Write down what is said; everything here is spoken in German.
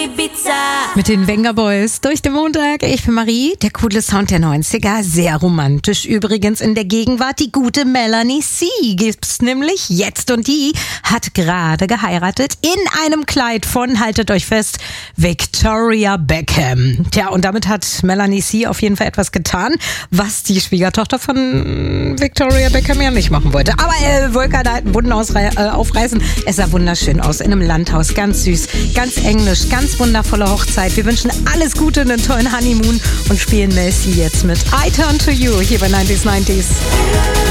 Ibiza. Mit den Venga Boys durch den Montag. Ich bin Marie, der coole Sound der 90er. Sehr romantisch übrigens in der Gegenwart. Die gute Melanie C. gibt's nämlich jetzt und die hat gerade geheiratet in einem Kleid von, haltet euch fest, Victoria Beckham. Tja, und damit hat Melanie C. auf jeden Fall etwas getan, was die Schwiegertochter von Victoria Beckham ja nicht machen wollte. Aber Volker da einen Wunden aufreißen. Es sah wunderschön aus in einem Landhaus. Ganz süß, ganz englisch, ganz wundervolle Hochzeit. Wir wünschen alles Gute, einen tollen Honeymoon und spielen Mel C jetzt mit I Turn to You hier bei 90s.